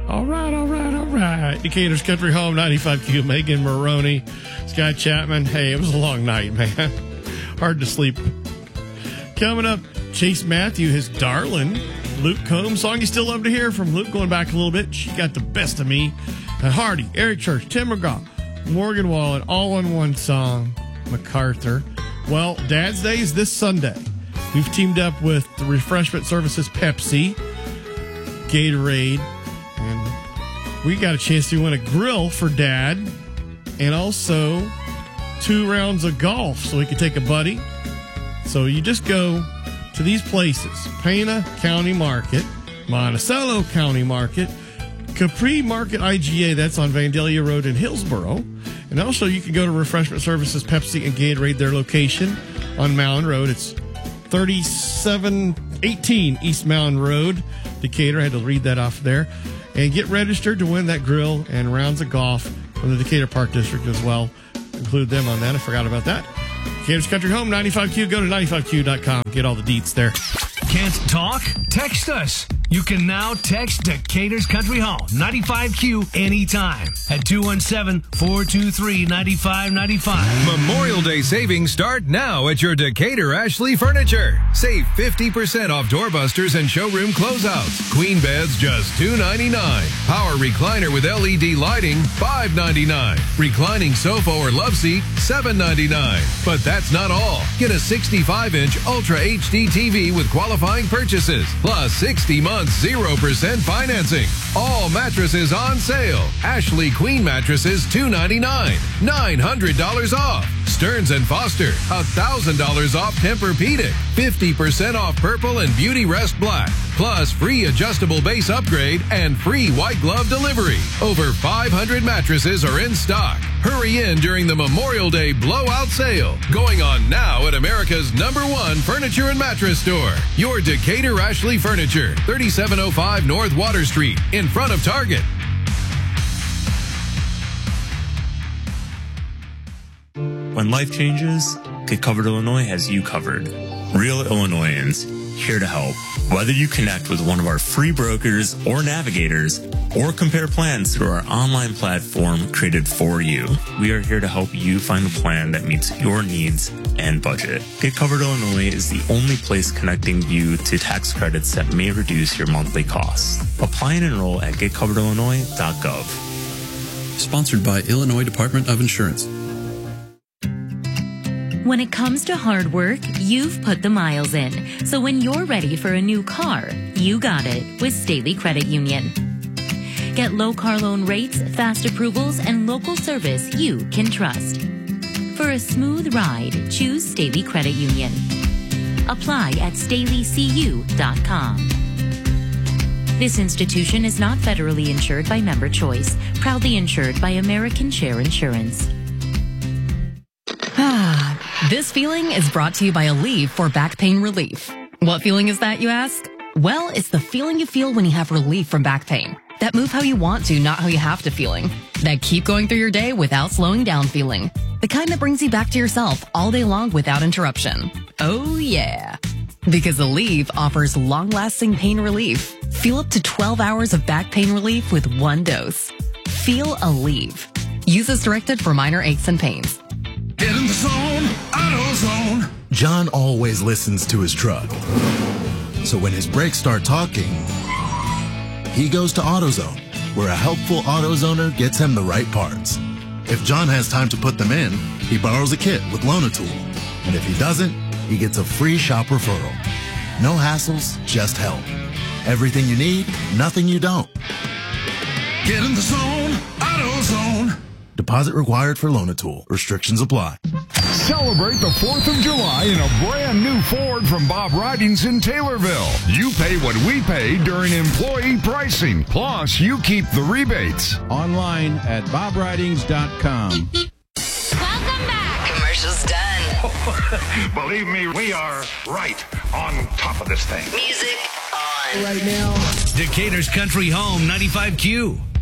All right. Decatur's Country Home, 95Q, Megan Maroney, Scott Chapman. Hey, it was a long night, man. Hard to sleep. Coming up, Chase Matthew, his darling Luke Combs song you still love to hear from Luke, going back a little bit. She Got the Best of Me. Hardy, Eric Church, Tim McGraw, Morgan Wallen, all in one song, MacArthur. Well, Dad's Day is this Sunday. We've teamed up with the refreshment services Pepsi, Gatorade, and we got a chance to win a grill for Dad and also 2 rounds of golf so he could take a buddy. So you just go to these places: Pana County Market, Monticello County Market, Capri Market IGA, that's on Vandalia Road in Hillsboro. And also you can go to Refreshment Services Pepsi and Gatorade, their location on Mountain Road. It's 3718 East Mountain Road, Decatur. I had to read that off there. And get registered to win that grill and rounds of golf from the Decatur Park District as well. Include them on that. I forgot about that. Decatur's Country Home, 95Q. Go to 95Q.com. Get all the deets there. Can't talk? Text us. You can now text Decatur's Country Home, 95Q, anytime at 217-423-9595. Memorial Day savings start now at your Decatur Ashley Furniture. Save 50% off doorbusters and showroom closeouts. Queen beds just $2.99. Power recliner with LED lighting, $5.99. Reclining sofa or love seat, $7.99. But that's not all. Get a 65-inch Ultra HD TV with qualifying purchases, plus 60 months 0% financing. All mattresses on sale. Ashley Queen mattresses $299, $900 off. Stearns & Foster, $1,000 off Tempur-Pedic, 50% off Purple and Beauty Rest Black, plus free adjustable base upgrade and free white glove delivery. Over 500 mattresses are in stock. Hurry in during the Memorial Day blowout sale, going on now at America's #1 furniture and mattress store. Your Decatur Ashley Furniture, 3705 North Water Street, in front of Target. When life changes, Get Covered Illinois has you covered. Real Illinoisans, here to help. Whether you connect with one of our free brokers or navigators, or compare plans through our online platform created for you, we are here to help you find a plan that meets your needs and budget. Get Covered Illinois is the only place connecting you to tax credits that may reduce your monthly costs. Apply and enroll at getcoveredillinois.gov. Sponsored by Illinois Department of Insurance. When it comes to hard work, you've put the miles in. So when you're ready for a new car, you got it with Staley Credit Union. Get low car loan rates, fast approvals, and local service you can trust. For a smooth ride, choose Staley Credit Union. Apply at StaleyCU.com. This institution is not federally insured by Member Choice, proudly insured by American Share Insurance. This feeling is brought to you by Aleve for back pain relief. What feeling is that, you ask? Well, it's the feeling you feel when you have relief from back pain. That move how you want to, not how you have to feeling. That keep going through your day without slowing down feeling. The kind that brings you back to yourself all day long without interruption. Oh yeah. Because Aleve offers long-lasting pain relief. Feel up to 12 hours of back pain relief with one dose. Feel Aleve. Use as directed for minor aches and pains. Get in the zone, AutoZone. John always listens to his truck. So when his brakes start talking, he goes to AutoZone, where a helpful AutoZoner gets him the right parts. If John has time to put them in, he borrows a kit with Loan-A-Tool. And if he doesn't, he gets a free shop referral. No hassles, just help. Everything you need, nothing you don't. Get in the zone, AutoZone. Deposit required for Loan-A-Tool. Restrictions apply. Celebrate the 4th of July in a brand new Ford from Bob Ridings in Taylorville. You pay what we pay during employee pricing. Plus, you keep the rebates. Online at bobridings.com. Welcome back. Commercial's done. Believe me, we are right on top of this thing. Music on. Right now. Decatur's Country Home, 95Q.